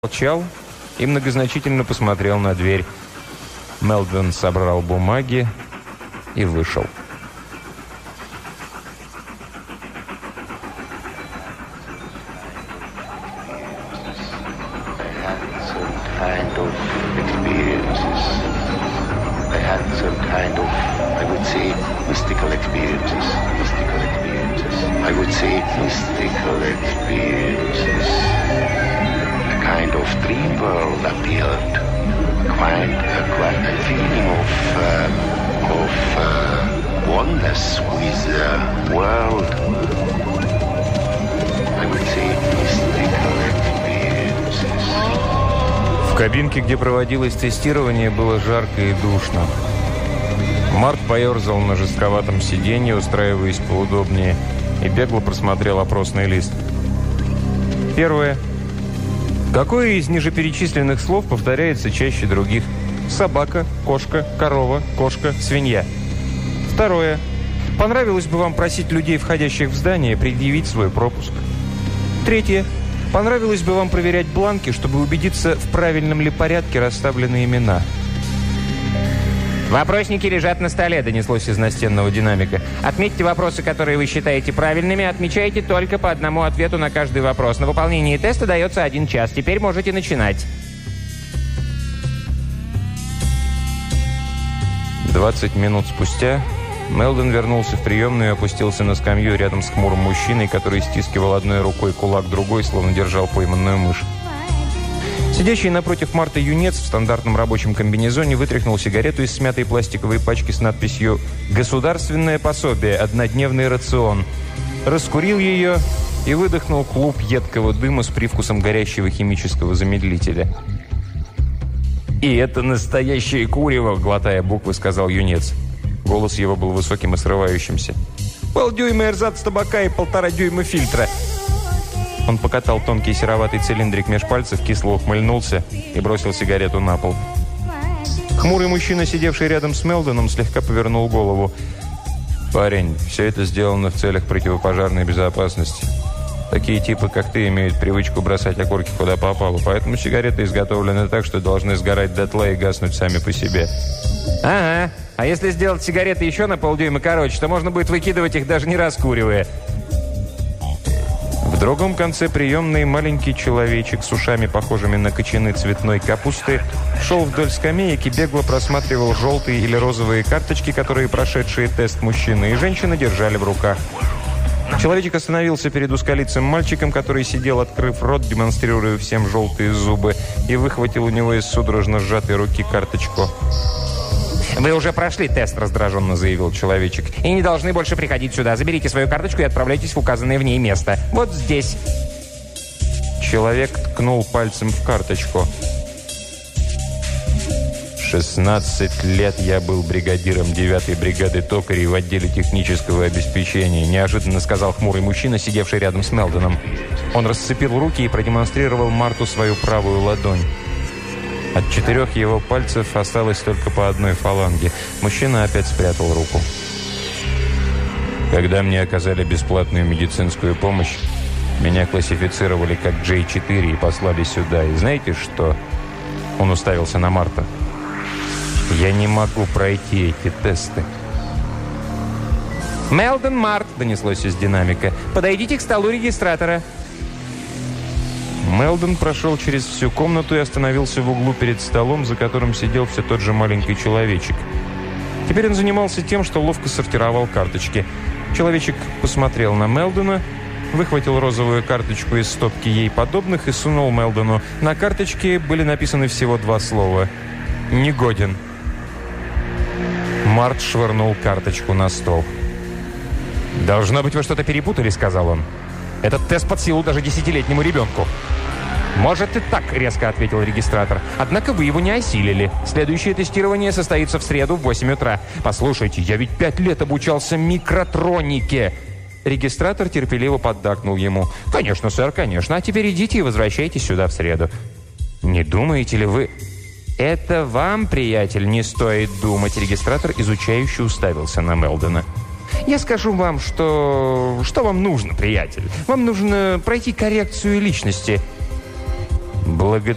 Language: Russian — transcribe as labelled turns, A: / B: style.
A: Молчал и многозначительно посмотрел на дверь. Мелдон собрал бумаги и вышел.
B: Kind of dream world appeared. Quite a feeling of oneness with the world. I would say mystical experiences.
A: В кабинке, где проводилось тестирование, было жарко и душно. Март поерзал на жестковатом сиденье, устраиваясь поудобнее, и бегло просмотрел опросный лист. Первое. Какое из нижеперечисленных слов повторяется чаще других? Собака, кошка, корова, кошка, свинья. Второе. Понравилось бы вам просить людей, входящих в здание, предъявить свой пропуск. Третье. Понравилось бы вам проверять бланки, чтобы убедиться, в правильном ли порядке расставлены имена. «Вопросники лежат на столе», — донеслось из настенного динамика. «Отметьте вопросы, которые вы считаете правильными. Отмечайте только по одному ответу на каждый вопрос. На выполнение теста дается 1 час. Теперь можете начинать». 20 минут спустя Мелдон вернулся в приемную и опустился на скамью рядом с хмурым мужчиной, который стискивал одной рукой кулак другой, словно держал пойманную мышь. Сидящий напротив Марта юнец в стандартном рабочем комбинезоне вытряхнул сигарету из смятой пластиковой пачки с надписью «Государственное пособие. Однодневный рацион». Раскурил ее и выдохнул клуб едкого дыма с привкусом горящего химического замедлителя. «И это настоящее курево», — глотая буквы, сказал юнец. Голос его был высоким и срывающимся. «Полдюйма эрзац табака и 1,5 дюйма фильтра». Он покатал тонкий сероватый цилиндрик меж пальцев, кисло ухмыльнулся и бросил сигарету на пол. Хмурый мужчина, сидевший рядом с Мелдоном, слегка повернул голову. «Парень, все это сделано в целях противопожарной безопасности. Такие типы, как ты, имеют привычку бросать окурки куда попало, поэтому сигареты изготовлены так, что должны сгорать дотла и гаснуть сами по себе». «Ага, а если сделать сигареты еще на полдюйма короче, то можно будет выкидывать их, даже не раскуривая». В другом конце приемной маленький человечек с ушами, похожими на кочаны цветной капусты, шел вдоль скамеек и бегло просматривал желтые или розовые карточки, которые прошедшие тест мужчины и женщины держали в руках. Человечек остановился перед узколицым мальчиком, который сидел, открыв рот, демонстрируя всем желтые зубы, и выхватил у него из судорожно сжатой руки карточку. «Вы уже прошли тест», — раздраженно заявил человечек. «И не должны больше приходить сюда. Заберите свою карточку и отправляйтесь в указанное в ней место. Вот здесь». Человек ткнул пальцем в карточку. 16 лет я был бригадиром 9-й бригады токарей в отделе технического обеспечения», — неожиданно сказал хмурый мужчина, сидевший рядом с Мелдоном. Он расцепил руки и продемонстрировал Марту свою правую ладонь. От 4 его пальцев осталось только по одной фаланге. Мужчина опять спрятал руку. «Когда мне оказали бесплатную медицинскую помощь, меня классифицировали как J4 и послали сюда. И знаете что?» Он уставился на Марта. «Я не могу пройти эти тесты». «Мелдон Март», — донеслось из динамика, — «подойдите к столу регистратора». Мелдон прошел через всю комнату и остановился в углу перед столом, за которым сидел все тот же маленький человечек. Теперь он занимался тем, что ловко сортировал карточки. Человечек посмотрел на Мелдона, выхватил розовую карточку из стопки ей подобных и сунул Мелдону. На карточке были написаны всего 2 слова. «Негоден». Март швырнул карточку на стол. «Должно быть, вы что-то перепутали», — сказал он. «Этот тест под силу даже 10-летнему ребенку». «Может и так», — резко ответил регистратор. «Однако вы его не осилили. Следующее тестирование состоится в среду в 8 утра. Послушайте, я ведь 5 лет обучался микротронике». Регистратор терпеливо поддакнул ему. «Конечно, сэр, конечно. А теперь идите и возвращайтесь сюда в среду». «Не думаете ли вы...» «Это вам, приятель, не стоит думать». Регистратор изучающе уставился на Мелдона. Я скажу вам, что вам нужно, приятель. Вам нужно пройти коррекцию личности. Благодарю.